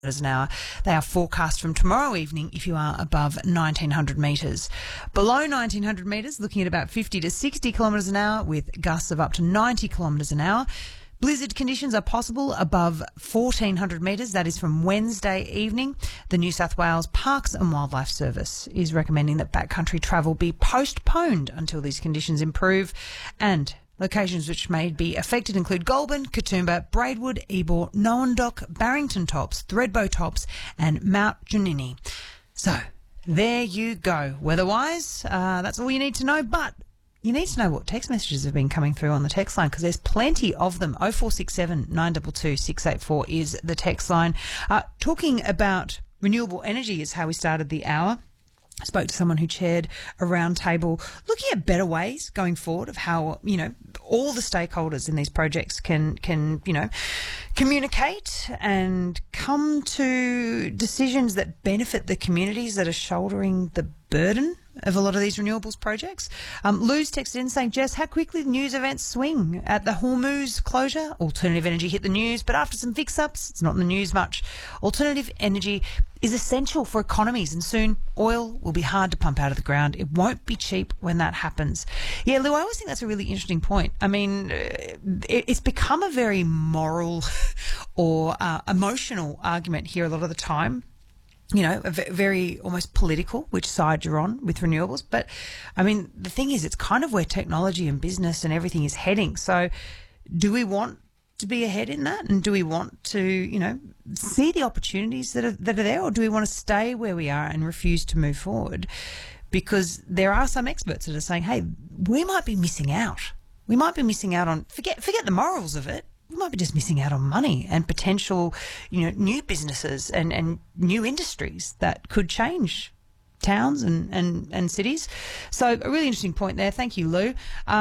an hour. They are forecast from tomorrow evening if you are above 1,900 metres. Below 1,900 metres, looking at about 50 to 60 kilometres an hour with gusts of up to 90 kilometres an hour. Blizzard conditions are possible above 1,400 metres. That is from Wednesday evening. The New South Wales Parks and Wildlife Service is recommending that backcountry travel be postponed until these conditions improve. And locations which may be affected include Goulburn, Katoomba, Braidwood, Ebor, Noondock, Barrington Tops, Thredbo Tops and Mount Junini. So there you go. Weather-wise, that's all you need to know. But you need to know what text messages have been coming through on the text line because there's plenty of them. 0467 922 684 is the text line. Talking about renewable energy is how we started the hour. I spoke to someone who chaired a round table looking at better ways going forward of how, all the stakeholders in these projects can communicate and come to decisions that benefit the communities that are shouldering the burden of a lot of these renewables projects. Lou's texted in saying, Jess, how quickly the news events swing. At the Hormuz closure, alternative energy hit the news, but after some fix-ups, it's not in the news much. Alternative energy is essential for economies and soon oil will be hard to pump out of the ground. It won't be cheap when that happens. Yeah, Lou, I always think that's a really interesting point. I mean, it's become a very moral or emotional argument here a lot of the time. Very almost political, which side you're on with renewables. But, I mean, the thing is, it's kind of where technology and business and everything is heading. So do we want to be ahead in that? And do we want to, see the opportunities that are there? Or do we want to stay where we are and refuse to move forward? Because there are some experts that are saying, hey, we might be missing out. We might be missing out on, forget the morals of it. We might be just missing out on money and potential, new businesses and new industries that could change towns and cities. So a really interesting point there. Thank you, Lou.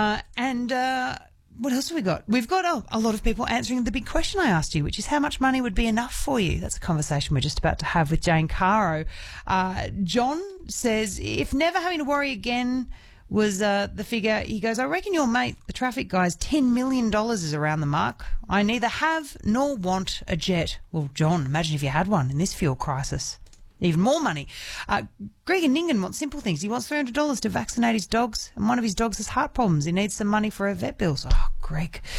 What else have we got? We've got a lot of people answering the big question I asked you, which is how much money would be enough for you? That's a conversation we're just about to have with Jane Caro. John says, if never having to worry again was the figure, he goes, I reckon your mate, the traffic guy's $10 million is around the mark. I neither have nor want a jet. Well, John, imagine if you had one in this fuel crisis. Even more money. Greg in Ningen wants simple things. He wants $300 to vaccinate his dogs, and one of his dogs has heart problems. He needs some money for a vet bill. Oh, Greg.